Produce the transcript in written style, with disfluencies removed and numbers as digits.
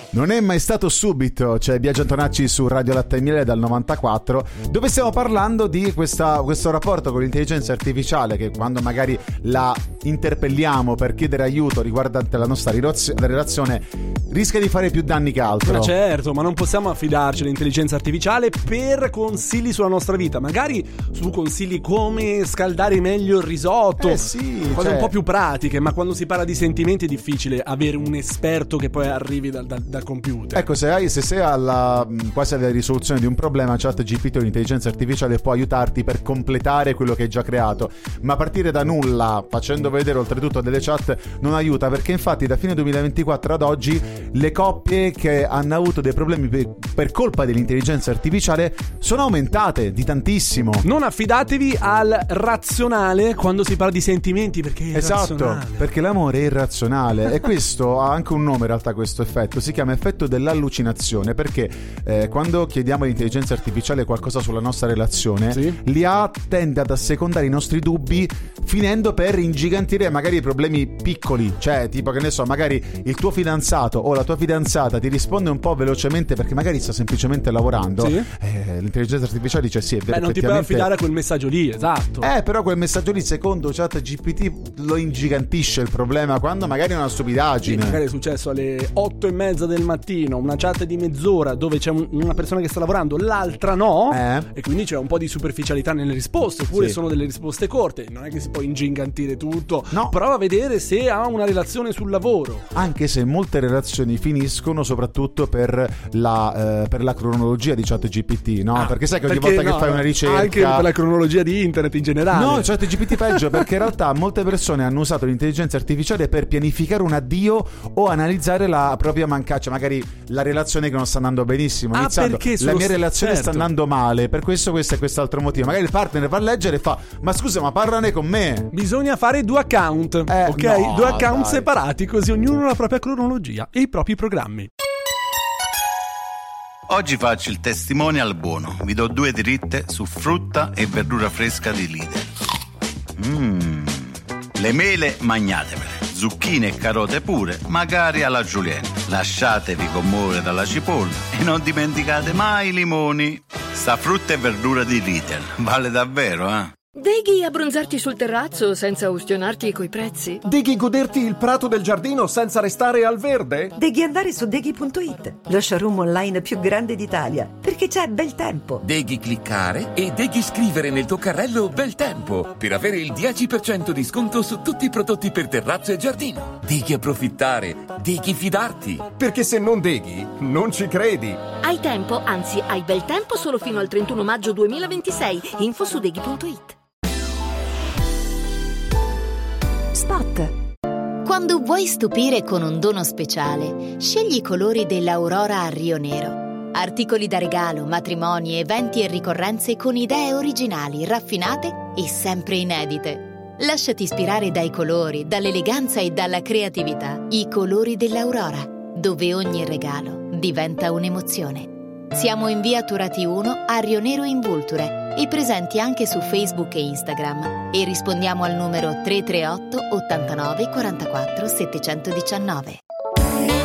Non è mai stato subito, c'è Biagio Antonacci su Radio Latte e Miele dal 94, dove stiamo parlando di questo rapporto con l'intelligenza artificiale, che quando magari la interpelliamo per chiedere aiuto riguardante la nostra relazione rischia di fare più danni che altro. Ma certo, ma non possiamo affidarci all'intelligenza artificiale per consigli sulla nostra vita, magari su consigli come scaldare meglio il risotto, sì, cose un po' più pratiche, ma quando si parla di sentimenti è difficile avere un esperto che poi arrivi dal computer. Ecco, se sei quasi alla risoluzione di un problema, ChatGPT o l'intelligenza artificiale può aiutarti per completare quello che hai già creato, ma partire da nulla facendo vedere oltretutto delle chat non aiuta, perché infatti da fine 2024 ad oggi le coppie che hanno avuto dei problemi per colpa dell'intelligenza artificiale sono aumentate di tantissimo. Non affidatevi al razionale quando si parla di sentimenti, perché è irrazionale. Esatto, perché l'amore è irrazionale e questo ha anche un nome in realtà, questo effetto si chiama effetto dell'allucinazione, perché quando chiediamo all'intelligenza artificiale qualcosa sulla nostra relazione, sì, l'IA tende ad assecondare i nostri dubbi, finendo per ingigantire magari i problemi piccoli, cioè tipo, che ne so, magari il tuo fidanzato o la tua fidanzata ti risponde un po' velocemente perché magari sta semplicemente lavorando, sì, l'intelligenza artificiale dice sì, è vero, non ti puoi affidare a quel messaggio lì, esatto. Però quel messaggio lì secondo ChatGPT lo ingigantisce il problema, quando magari è una stupidaggine. Sì, magari è successo alle 8:30 del mattino, una chat di mezz'ora dove c'è una persona che sta lavorando, l'altra no, e quindi c'è un po' di superficialità nelle risposte, oppure sono delle risposte corte, non è che si può ingigantire tutto. No. Prova a vedere se ha una relazione sul lavoro. Anche se molte relazioni finiscono soprattutto per la cronologia di ChatGPT, no? Perché sai che ogni volta che fai una ricerca, anche per la cronologia di internet in generale. No, ChatGPT peggio, perché in realtà molte persone hanno usato l'intelligenza artificiale per pianificare un addio o analizzare la propria mancanza, magari la relazione che non sta andando benissimo, iniziando la mia relazione sta andando male, per questo e quest'altro motivo. Magari il partner va a leggere e fa: ma scusa, ma parlane con me. Bisogna fare 2 account, ok? No, 2 account dai, separati, così ognuno ha la propria cronologia e i propri programmi. Oggi faccio il testimonial buono. Vi do 2 dritte su frutta e verdura fresca di Lidl. Le mele magnatemele, zucchine e carote pure, magari alla julienne. Lasciatevi commuovere dalla cipolla e non dimenticate mai i limoni. Sta frutta e verdura di Lidl vale davvero, eh? Deghi abbronzarti sul terrazzo senza ustionarti coi prezzi? Deghi goderti il prato del giardino senza restare al verde? Deghi andare su deghi.it, lo showroom online più grande d'Italia, perché c'è bel tempo. Deghi cliccare e deghi scrivere nel tuo carrello bel tempo per avere il 10% di sconto su tutti i prodotti per terrazzo e giardino. Deghi approfittare, deghi fidarti. Perché se non deghi, non ci credi. Hai tempo, anzi hai bel tempo solo fino al 31 maggio 2026. Info su deghi.it. Spot. Quando vuoi stupire con un dono speciale, scegli i colori dell'Aurora a Rio Nero. Articoli da regalo, matrimoni, eventi e ricorrenze con idee originali, raffinate e sempre inedite. Lasciati ispirare dai colori, dall'eleganza e dalla creatività. I colori dell'Aurora, dove ogni regalo diventa un'emozione. Siamo in via Turati 1 a Rio Nero in Vulture e presenti anche su Facebook e Instagram, e rispondiamo al numero 338 89 44 719.